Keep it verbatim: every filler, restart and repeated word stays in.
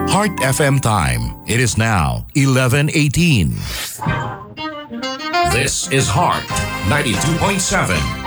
Heart F M time. It is now eleven eighteen. This is Heart ninety-two point seven.